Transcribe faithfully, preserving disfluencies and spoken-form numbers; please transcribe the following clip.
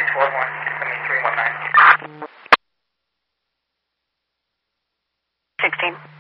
four one, I mean three one nine. sixteen.